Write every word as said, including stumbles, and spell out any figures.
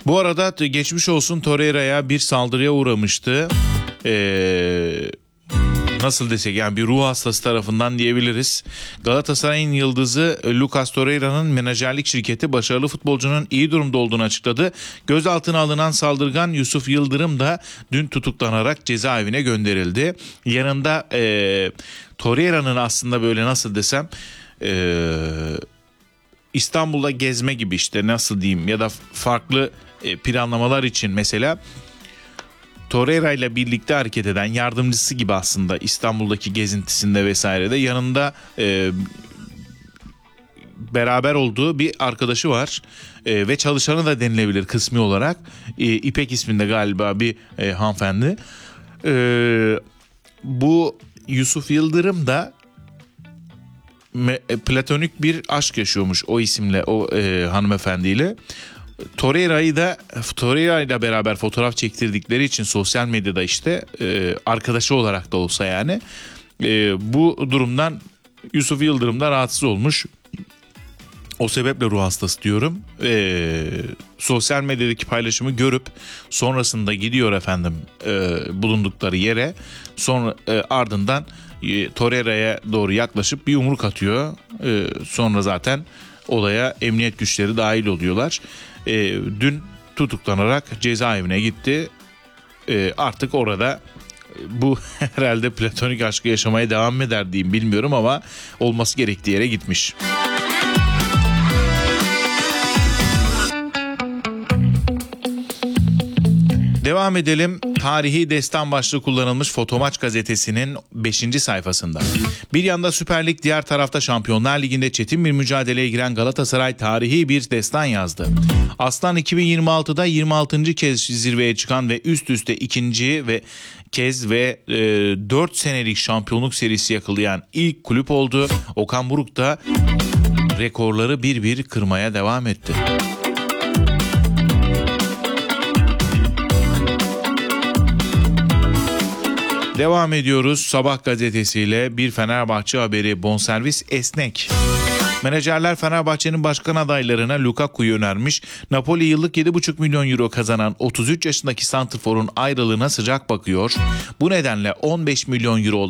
Bu arada geçmiş olsun, Torreira'ya bir saldırıya uğramıştı. Eee... Nasıl desek, yani bir ruh hastası tarafından diyebiliriz. Galatasaray'ın yıldızı Lucas Torreira'nın menajerlik şirketi başarılı futbolcunun iyi durumda olduğunu açıkladı. Gözaltına alınan saldırgan Yusuf Yıldırım da dün tutuklanarak cezaevine gönderildi. Yanında e, Torreira'nın aslında böyle nasıl desem e, İstanbul'da gezme gibi, işte nasıl diyeyim, ya da farklı e, planlamalar için mesela Torreira ile birlikte hareket eden yardımcısı gibi aslında İstanbul'daki gezintisinde vesairede yanında e, beraber olduğu bir arkadaşı var e, ve çalışanı da denilebilir kısmi olarak. E, İpek isminde galiba bir e, hanımefendi. E, bu Yusuf Yıldırım da me, platonik bir aşk yaşıyormuş o isimle, o e, hanımefendiyle. Torreira'yı da Torreira ile beraber fotoğraf çektirdikleri için sosyal medyada işte e, arkadaşı olarak da olsa yani e, bu durumdan Yusuf Yıldırım da rahatsız olmuş. O sebeple ruh hastası diyorum. E, sosyal medyadaki paylaşımı görüp sonrasında gidiyor efendim e, bulundukları yere. Sonra e, ardından e, Torreira'ya doğru yaklaşıp bir yumruk atıyor. E, sonra zaten olaya emniyet güçleri dahil oluyorlar. E, dün tutuklanarak cezaevine gitti. E, artık orada bu herhalde platonik aşkı yaşamaya devam mı eder diyeyim, bilmiyorum, ama olması gerektiği yere gitmiş. Devam edelim. Tarihi destan başlığı kullanılmış Fotomaç gazetesinin beşinci sayfasında. Bir yanda Süper Lig, diğer tarafta Şampiyonlar Ligi'nde çetin bir mücadeleye giren Galatasaray tarihi bir destan yazdı. Aslan iki bin yirmi altıda yirmi altıncı kez zirveye çıkan ve üst üste ikinci ve kez ve e, dört senelik şampiyonluk serisi yakalayan ilk kulüp oldu. Okan Buruk da rekorları bir bir kırmaya devam etti. Devam ediyoruz Sabah gazetesiyle. Bir Fenerbahçe haberi: bonservis esnek. Menajerler Fenerbahçe'nin başkan adaylarına Lukaku'yu önermiş. Napoli yıllık yedi buçuk milyon euro kazanan otuz üç yaşındaki santrforun ayrılığına sıcak bakıyor. Bu nedenle on beş milyon euro